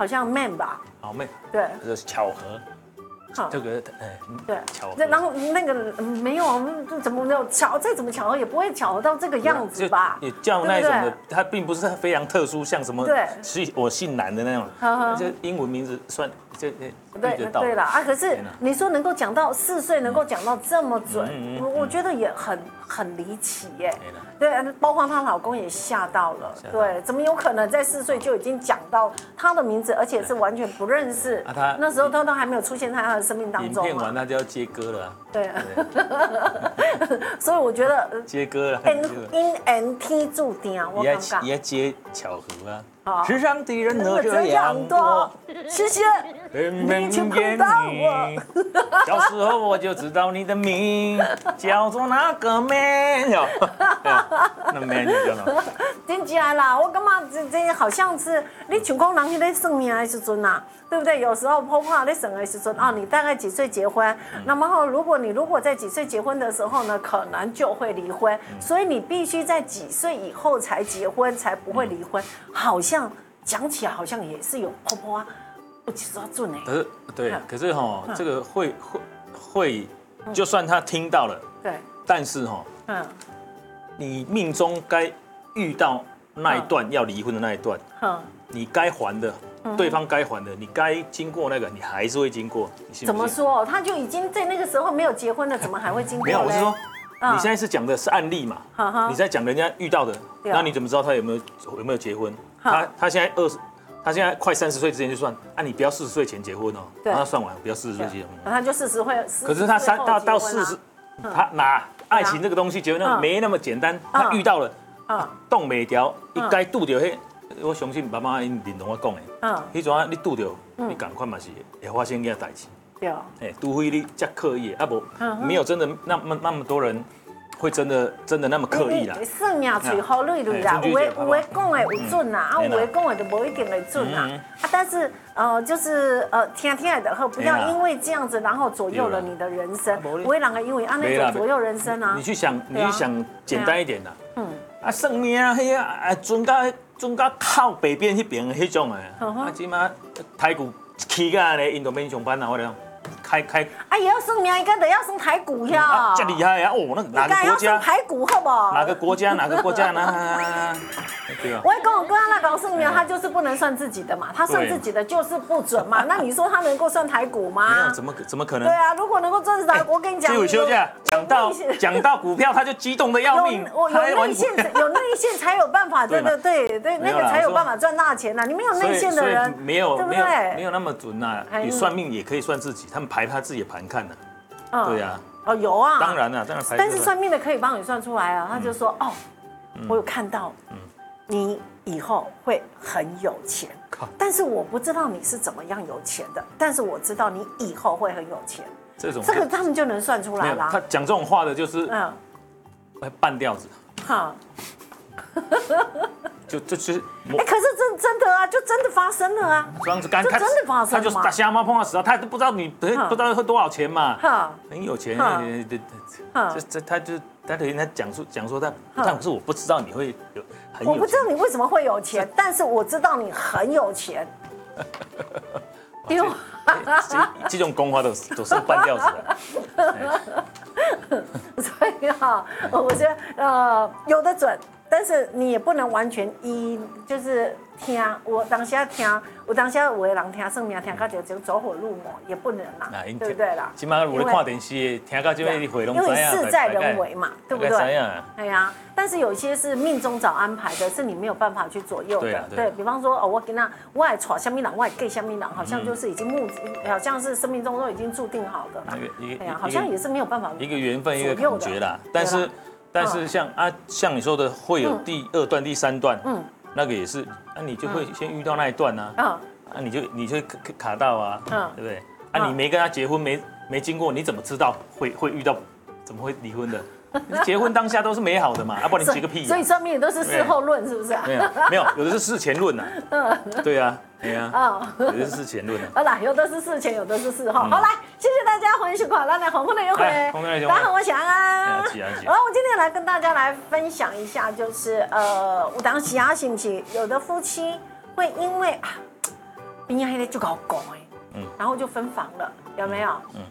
好像 man 吧？ 好妹， 对， 这是巧合。这个对， 巧合。 然后那个没有，怎么没有巧？再怎么巧合也不会巧合到这个样子吧？ 也叫那种的，它并不是非常特殊，像什么我姓蓝的那种，就英文名字算就对了啊。可是你说能够讲到4岁，能够讲到这么准，我觉得也很离奇耶。对，包括她老公也吓到了。对，怎么有可能在4岁就已经讲到她的名字，而且是完全不认识？那时候她都还没有出现在她的生命当中。 影片完，她就要接歌了。 对，所以我觉得接歌了， 因缘天注定，我感觉也接巧合啊。世上的人都这样多， 谢谢你就碰到我。小时候我就知道你的名叫做那个 man， 那 man 就叫什么？ 真假啦，我感觉这好像是你像讲人在算命的时阵啊，对不对？有时候婆婆在算的时阵啊，你大概几岁结婚？那么如果在几岁结婚的时候呢，可能就会离婚，所以你必须在几岁以后才结婚，才不会离婚。好像讲起来好像也是有婆婆啊，不知道准哎。 可是对，可是这个会，就算他听到了， 对， 但是你命中该遇到那一段要离婚的那一段，你该还的，对方该还的，你该经过那个，你还是会经过。 怎么说？他就已经在那个时候没有结婚了，怎么还会经过？ 没有，我是说，你现在是讲的是案例嘛？你在讲人家遇到的，那你怎么知道他有没有结婚？他现在他现在快30岁之前就算，你不要40岁前结婚哦，让他算完，不要40岁结婚。 他就40岁， 可是他到40，他拿爱情这个东西结婚没那么简单，他遇到了，动每条，伊该拄到迄，我相信爸妈因认同我讲的，迄种你拄到，你赶快嘛是会发生件代志。 对， 除非你这刻意，没有真的那么多人。会真的那么刻意啦？ 算命嘴好累累啦，有的讲的有准啦，有的讲的就不一定会准啦。但是就是听的好，不要因为这样子，然后左右了你的人生。不会让人因为那种左右人生啊。 你去想简单一点啦。算命准到靠北边那边的那种的，起码台股起个咧，因都免上班啊，我讲。开也要算命，应该得要算台股呀。 这厉害啊！那哪个国家？ 台股好不好？ 哪个国家呢？对啊。 我跟我哥那搞算命，他就是不能算自己的嘛，他算自己的就是不准嘛。那你说他能够算台股吗？ 没有，怎么可能？ 对啊，如果能够算台股，我跟你讲， 有休假讲到股票，他就激动的要命。 有内线才有办法，对，那个才有办法赚大钱呐。你没有内线的人， 没有那么准呐。你算命也可以算自己，他们排他自己的盘看的。对呀。 有啊。 当然了， 但是算命的可以帮你算出来啊，他就说我有看到，你以后会很有钱。但是我不知道你是怎么样有钱的，但是我知道你以后会很有钱。这个他们就能算出来啦。 他讲这种话的就是半吊子。就是， 可是真的啊，就真的发生了啊， 这样子干，就真的发生了嘛。 他就是大瞎猫碰到死啊，他都不知道你不知道会多少钱嘛，很有钱，他等于他讲说他，但是我不知道你会有很有钱， 我不知道你为什么会有钱，但是我知道你很有钱。 这种讲话都是半吊子的。 所以我觉得有的准。但是你也不能完全就是听，我当下听，有当下有的人听算命听到就走火入魔，也不能啦，对不对啦？ 起码有咧看电视，听到这个回龙， 因为事在人为嘛，对不对？ 对呀。但是有些是命中早安排的，是你没有办法去左右的。对比方说，我跟他，我爱娶什么人，我爱嫁什么人，好像就是已经好像是生命中都已经注定好的啦。好像也是没有办法一个缘分，一个感觉啦。但是像你说的，会有第2段、第3段，那个也是，你就会先遇到那一段啊，你就卡到啊，对不对？你没跟他结婚，没经过，你怎么知道会遇到，怎么会离婚的？结婚当下都是美好的嘛，不然你结个屁！ 所以算命也都是事后论，是不是？ 没有，有的是事前论呐。对啊，有的是事前论啊。 好啦，有的是事前，有的是事后。好来，谢谢大家，欢迎收看，咱来红红的约会。大家好，我是安安。然后我今天来跟大家来分享一下，就是有当时是不是有的夫妻会因为边啊那个就搞讲哎，然后就分房了，有没有？